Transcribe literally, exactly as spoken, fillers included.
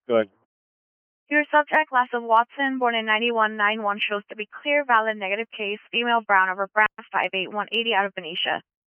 Good. Your subject, Lass of Watson, born in ninety-one ninety-one, shows to be clear, valid, negative case, female, brown, over brown, five eight, one eighty, out of Benicia.